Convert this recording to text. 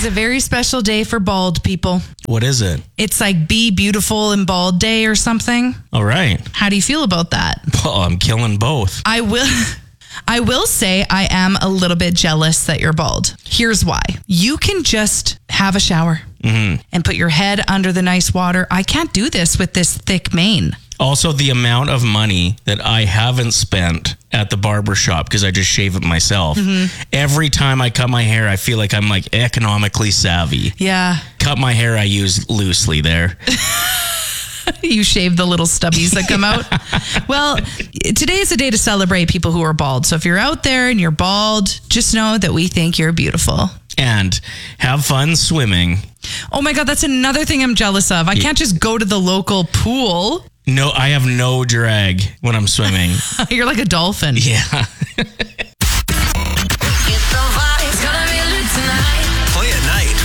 a very special day for bald people. What is it? It's like Be Beautiful and Bald Day or something. All right. How do you feel about that? Well, I'm killing both. I will say I am a little bit jealous that you're bald. Here's why. You can just have a shower and put your head under the nice water. I can't do this with this thick mane. Also, the amount of money that I haven't spent at the barber shop because I just shave it myself. Every time I cut my hair, I feel like I'm like economically savvy. Yeah. Cut my hair, I use loosely there. You shave the little stubbies that come out. Well, today is a day to celebrate people who are bald. So if you're out there and you're bald, just know that we think you're beautiful. And have fun swimming. Oh my God, that's another thing I'm jealous of. I can't just go to the local pool. No, I have no drag when I'm swimming. You're like a dolphin. Yeah.